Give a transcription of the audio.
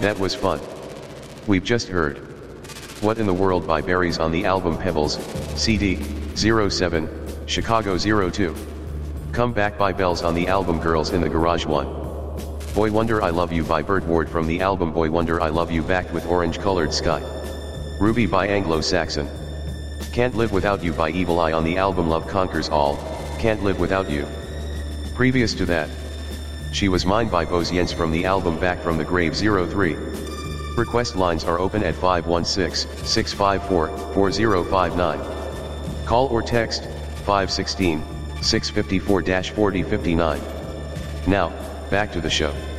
That was fun. We've just heard What in the World by Berries on the album Pebbles, CD, 07, Chicago 02. Come Back by Bells on the album Girls in the Garage 1. Boy Wonder I Love You by Burt Ward from the album Boy Wonder I Love You backed with Orange Colored Sky. Ruby by Anglo-Saxon. Can't Live Without You by Evil Eye on the album Love Conquers All, Can't Live Without You. Previous to that, She Was Mine by Bose Jens from the album Back from the Grave 03. Request lines are open at 516-654-4059. Call or text 516-654-4059. Now, back to the show.